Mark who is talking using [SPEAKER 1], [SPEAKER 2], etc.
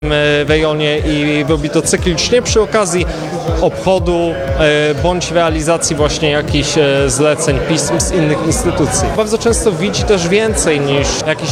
[SPEAKER 1] rejonie i robi to cyklicznie przy okazji obchodu bądź realizacji właśnie jakichś zleceń, pism z innych instytucji. Bardzo często widzi też więcej niż jakiś